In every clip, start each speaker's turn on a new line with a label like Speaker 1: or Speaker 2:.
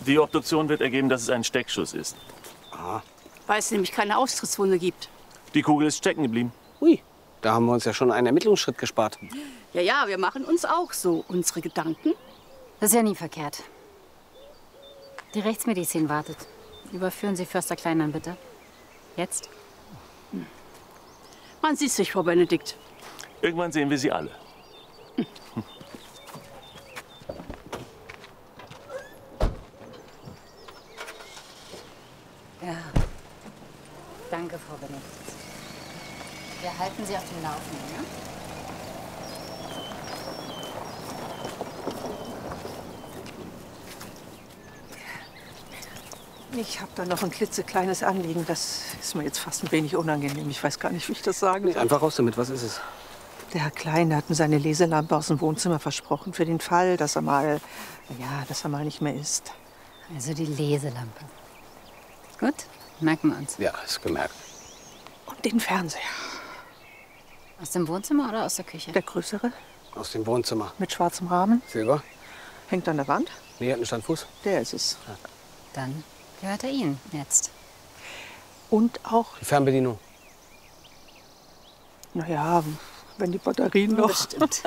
Speaker 1: Die Obduktion wird ergeben, dass es ein Steckschuss ist.
Speaker 2: Ah.
Speaker 3: Weil es nämlich keine Austrittswunde gibt.
Speaker 1: Die Kugel ist stecken geblieben.
Speaker 2: Ui, da haben wir uns ja schon einen Ermittlungsschritt gespart.
Speaker 3: Ja, ja, wir machen uns auch so unsere Gedanken.
Speaker 4: Das ist ja nie verkehrt. Die Rechtsmedizin wartet. Überführen Sie Förster Kleinmann, bitte. Jetzt?
Speaker 3: Man sieht sich, Frau Benedikt.
Speaker 1: Irgendwann sehen wir sie alle.
Speaker 4: Ja. Danke, Frau Benedikt. Wir halten Sie auf dem Laufenden, ja?
Speaker 5: Ich habe da noch ein klitzekleines Anliegen. Das ist mir jetzt fast ein wenig unangenehm. Ich weiß gar nicht, wie ich das sagen soll.
Speaker 2: Einfach raus damit, was ist es?
Speaker 5: Der Herr Klein, der hat mir seine Leselampe aus dem Wohnzimmer versprochen. Für den Fall, dass er mal, ja, dass er mal nicht mehr ist.
Speaker 4: Also die Leselampe. Gut, merken wir uns.
Speaker 2: Ja, ist gemerkt.
Speaker 5: Und den Fernseher.
Speaker 4: Aus dem Wohnzimmer oder aus der Küche?
Speaker 5: Der größere,
Speaker 2: Aus dem Wohnzimmer.
Speaker 5: mit schwarzem Rahmen,
Speaker 2: Silber?
Speaker 5: hängt an der Wand.
Speaker 2: Nee, hat einen Standfuß.
Speaker 5: Der ist es.
Speaker 4: Dann gehört er Ihnen jetzt.
Speaker 5: Und auch,
Speaker 2: Die Fernbedienung.
Speaker 5: naja, wenn die Batterien noch...
Speaker 4: Bestimmt.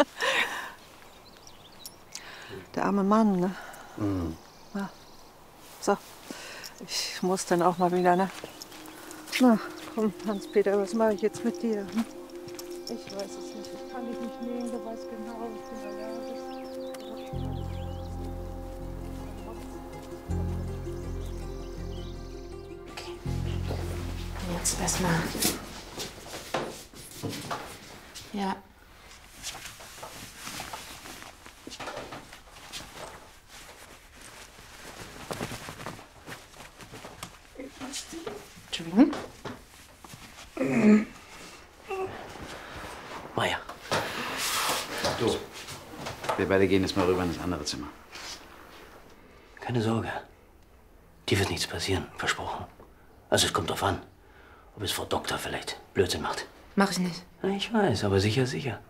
Speaker 5: Der arme Mann, ne?
Speaker 2: Mhm.
Speaker 5: Ja. So, ich muss dann auch mal wieder, ne? Na, komm, Hans-Peter, was mache ich jetzt mit dir? Hm? Ich weiß es nicht, ich kann dich nicht nehmen, du weißt genau, ich bin allergisch.
Speaker 4: Jetzt erstmal. Ja. Entschuldigung.
Speaker 6: Meier. Du, wir beide gehen jetzt mal rüber in das andere Zimmer.
Speaker 7: Keine Sorge. Dir wird nichts passieren, versprochen. Also es kommt drauf an, ob es Frau Doktor vielleicht Blödsinn macht.
Speaker 8: Mach ich nicht.
Speaker 7: Na, ich weiß, aber sicher, sicher.